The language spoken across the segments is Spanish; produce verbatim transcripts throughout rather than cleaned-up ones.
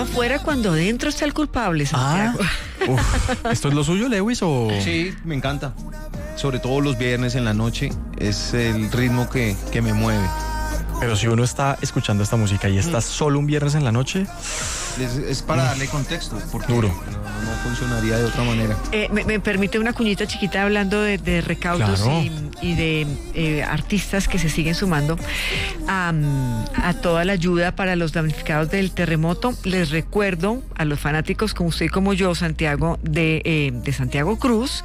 todo afuera cuando dentro está el culpable, Santiago. Ah, uf, ¿esto es lo suyo, Lewis, o...? Sí, me encanta. Sobre todo los viernes en la noche, es el ritmo que, que me mueve. Pero si uno está escuchando esta música y está solo un viernes en la noche... Es, es para darle contexto, porque duro. No, no funcionaría de otra manera. Eh, me, me permite una cuñita chiquita hablando de, de recaudos Claro. y, y de eh, artistas que se siguen sumando a, a toda la ayuda para los damnificados del terremoto. Les recuerdo a los fanáticos como usted y como yo, Santiago, de, eh, de Santiago Cruz,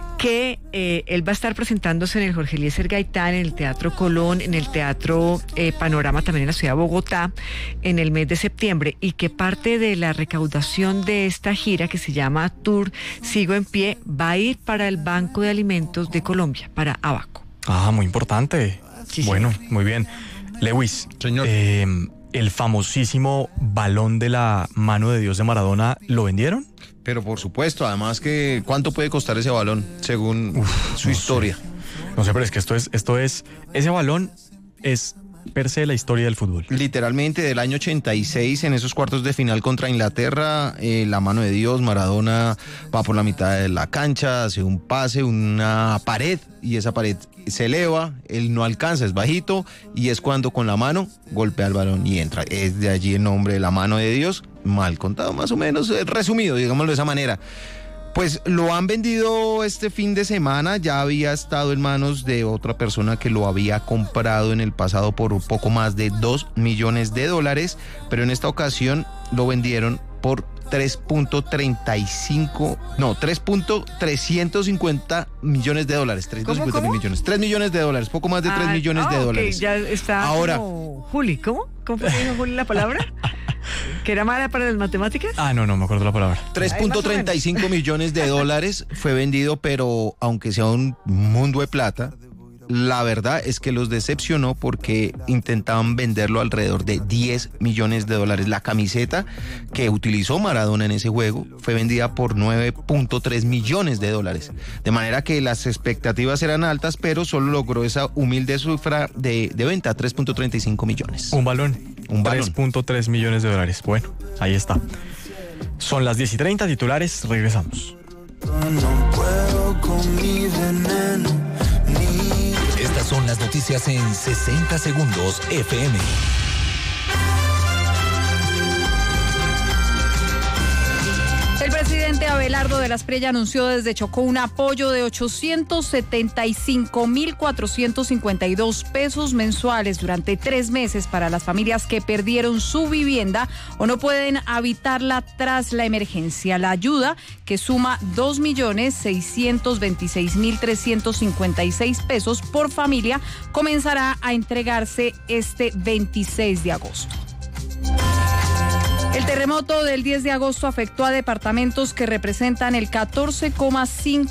que eh, él va a estar presentándose en el Jorge Eliezer Gaitán, en el Teatro Colón, en el Teatro eh, Panorama también en la ciudad de Bogotá, en el mes de septiembre, y que parte de la recaudación de esta gira, que se llama Tour Sigo en Pie, va a ir para el Banco de Alimentos de Colombia, para Abaco. Ah, muy importante. Sí, bueno, señor. muy bien. Lewis, Señor. eh, el famosísimo balón de la mano de Dios de Maradona, ¿lo vendieron? Pero por supuesto, además que ¿cuánto puede costar ese balón según Uf, su no historia? sé. No sé, pero es que esto es, esto es, ese balón es per se la historia del fútbol. Literalmente del año ochenta y seis, en esos cuartos de final contra Inglaterra, eh, la mano de Dios, Maradona va por la mitad de la cancha, hace un pase, una pared, y esa pared se eleva, él no alcanza, es bajito, y es cuando con la mano golpea el balón y entra. Es de allí el nombre de la mano de Dios, mal contado más o menos, eh, resumido, digámoslo de esa manera. Pues lo han vendido este fin de semana, ya había estado en manos de otra persona que lo había comprado en el pasado por un poco más de dos millones de dólares, pero en esta ocasión lo vendieron por tres punto treinta y cinco, no, tres punto trescientos cincuenta millones de dólares, trescientos cincuenta ¿Cómo, mil cómo? millones, tres millones de dólares, poco más de tres Ah, millones ah, de ok, dólares. ya está. Ahora, como Juli, ¿cómo? ¿Cómo fue que dijo Juli la palabra? ¿Que era mala para las matemáticas? Ah, no, no me acuerdo la palabra. tres punto treinta y cinco millones de dólares fue vendido, pero aunque sea un mundo de plata, la verdad es que los decepcionó porque intentaban venderlo alrededor de diez millones de dólares. La camiseta que utilizó Maradona en ese juego fue vendida por nueve punto tres millones de dólares. De manera que las expectativas eran altas, pero solo logró esa humilde cifra de, de venta, tres punto treinta y cinco millones. Un balón. Un balón. tres punto tres millones de dólares. Bueno, ahí está. Son las diez y treinta, titulares, regresamos. No puedo con mi veneno, ni... Estas son las noticias en sesenta segundos F M. El presidente Abelardo de la Espriella anunció desde Chocó un apoyo de ochocientos setenta y cinco mil cuatrocientos cincuenta y dos pesos mensuales durante tres meses para las familias que perdieron su vivienda o no pueden habitarla tras la emergencia. La ayuda, que suma dos millones seiscientos veintiséis mil trescientos cincuenta y seis pesos por familia, comenzará a entregarse este veintiséis de agosto. El terremoto del diez de agosto afectó a departamentos que representan el catorce coma cinco